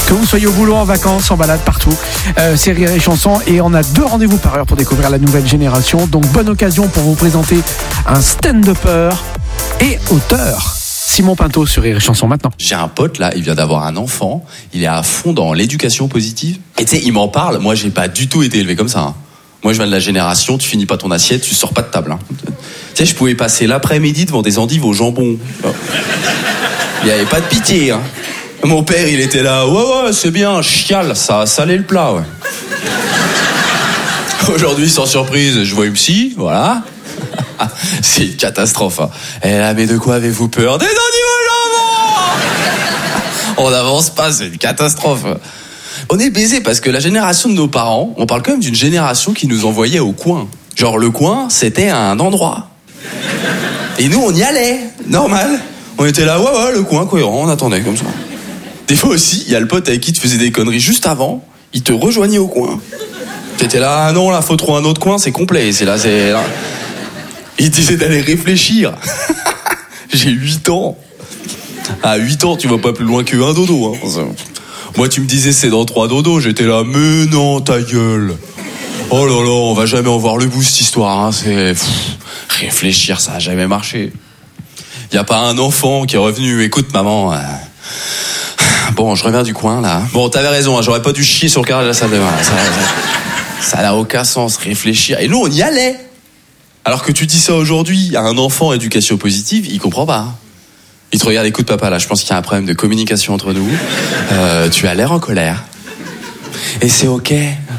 Que vous soyez au boulot, en vacances, en balade, partout, c'est Rire et Chanson. Et on a 2 rendez-vous par heure pour découvrir la nouvelle génération. Donc bonne occasion pour vous présenter un stand-upper et auteur. Simon Pinto sur Rire et Chanson maintenant. J'ai un pote là, il vient d'avoir un enfant, il est à fond dans l'éducation positive. Et tu sais, il m'en parle, moi j'ai pas du tout été élevé comme ça. Hein. Moi je viens de la génération, tu finis pas ton assiette, tu sors pas de table. Hein. Tu sais, je pouvais passer l'après-midi devant des endives au jambon. Il y avait pas de pitié. Hein. Mon père, il était là, ouais, c'est bien, chiale, ça a salé le plat, ouais. Aujourd'hui, sans surprise, je vois une psy, voilà. C'est une catastrophe. Hein. Et là, mais de quoi avez-vous peur? Des endives au jambon. On n'avance pas, c'est une catastrophe. On est baisé parce que la génération de nos parents, on parle quand même d'une génération qui nous envoyait au coin. Genre, le coin, c'était un endroit. Et nous, on y allait, normal. On était là, ouais, le coin, cohérent, on attendait comme ça. Des fois aussi, il y a le pote avec qui tu faisais des conneries juste avant, il te rejoignait au coin. T'étais là, ah non, là, faut trouver un autre coin, c'est complet, c'est là. Il disait d'aller réfléchir. J'ai 8 ans. À 8 ans, tu vas pas plus loin que un dodo. Hein. Moi, tu me disais, c'est dans 3 dodos, j'étais là, mais non, ta gueule. Oh là là, on va jamais en voir le bout, cette histoire. Hein. Réfléchir, ça a jamais marché. Y a pas un enfant qui est revenu, écoute, maman... Bon, je reviens du coin, là. Bon, t'avais raison, hein, j'aurais pas dû chier sur le carrelage de la salle de bain. Ça n'a aucun sens, réfléchir. Et nous, on y allait. Alors que tu dis ça aujourd'hui à un enfant éducation positive, il comprend pas. Il te regarde, écoute, papa, là, je pense qu'il y a un problème de communication entre nous. Tu as l'air en colère. Et c'est ok.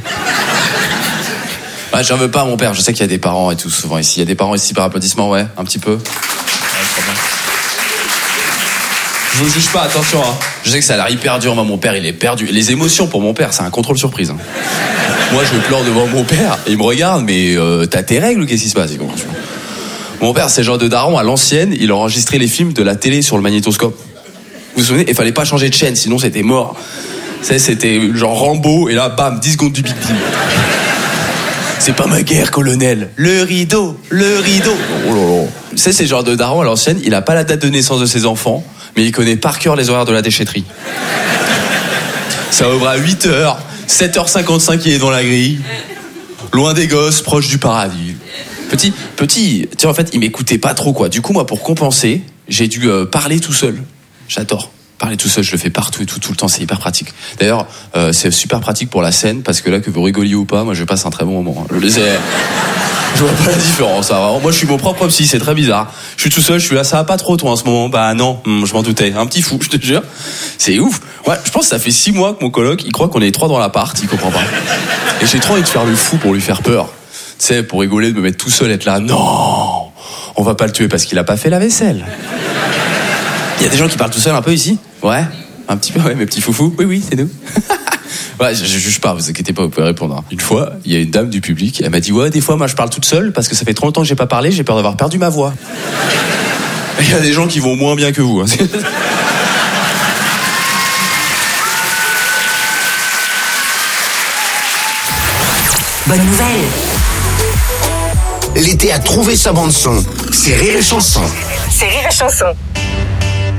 Ouais, j'en veux pas à mon père, je sais qu'il y a des parents et tout, souvent ici. Il y a des parents ici par applaudissement, ouais, un petit peu. Je vous juge pas, attention. Hein. Je sais que ça a l'air hyper dur, moi, mon père, il est perdu. Les émotions pour mon père, c'est un contrôle surprise. Hein. Moi, je pleure devant mon père, et il me regarde, mais t'as tes règles ou qu'est-ce qui se passe? Mon père, c'est le genre de daron, à l'ancienne, il enregistrait les films de la télé sur le magnétoscope. Vous vous souvenez? Il fallait pas changer de chaîne, sinon c'était mort. C'était genre Rambo, et là, bam, 10 secondes du Big Bang. C'est pas ma guerre, colonel. Le rideau. Oh là là. Tu sais, c'est le genre de daron, à l'ancienne, il a pas la date de naissance de ses enfants, mais il connaît par cœur les horaires de la déchetterie. Ça ouvre à 8h, 7h55 il est dans la grille, loin des gosses, proche du paradis. Petit, tu sais, en fait, il m'écoutait pas trop, quoi. Du coup, moi, pour compenser, j'ai dû parler tout seul. J'adore. Parler tout seul, je le fais partout et tout le temps, c'est hyper pratique. D'ailleurs, c'est super pratique pour la scène, parce que là, que vous rigoliez ou pas, moi, je passe un très bon moment. Je vois pas la différence. Alors, moi, je suis mon propre psy, c'est très bizarre. Je suis tout seul, je suis là, ça va pas trop, toi, en ce moment. Bah non, je m'en doutais. Un petit fou, je te jure. C'est ouf. Ouais, je pense que ça fait 6 mois que mon coloc, il croit qu'on est les 3 dans l'appart, il comprend pas. Et j'ai trop envie de faire le fou pour lui faire peur. Tu sais, pour rigoler, de me mettre tout seul, être là, non, on va pas le tuer parce qu'il a pas fait la vaisselle. Il y a des gens qui parlent tout seul un peu ici? Ouais, un petit peu, ouais, mes petits foufous. Oui, c'est nous. Ouais, je juge pas, vous inquiétez pas, vous pouvez répondre. Une fois, il y a une dame du public, elle m'a dit, ouais, des fois, moi, je parle toute seule parce que ça fait trop longtemps que j'ai pas parlé, j'ai peur d'avoir perdu ma voix. Il y a des gens qui vont moins bien que vous. Hein. Bonne nouvelle. L'été a trouvé sa bande-son. C'est Rire et Chanson. C'est Rire et Chanson.